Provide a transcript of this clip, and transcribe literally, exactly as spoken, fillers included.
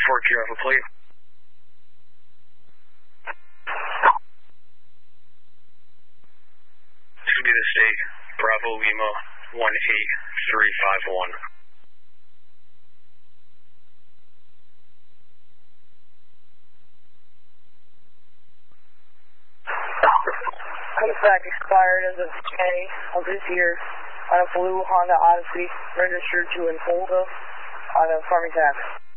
four Q Alpha plate. This would be the state, Bravo Lima one eight three five one. Contract expired as of May of this year on a blue Honda Odyssey registered to Enfolda on a Farmington Ave.